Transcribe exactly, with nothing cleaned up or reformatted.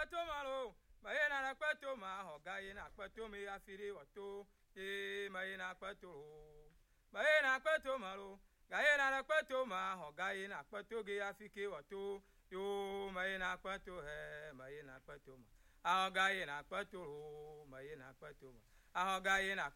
kpeto malo maye na na kpeto ma ho gaye na kpeto me afiri wato e maye na kpeto maye na kpeto malo gaye na na kpeto ma ho gaye na kpeto ge afike wato yo maye na kpeto he maye na kpeto ma aho gaye na kpeto maye na kpeto ma aho gaye na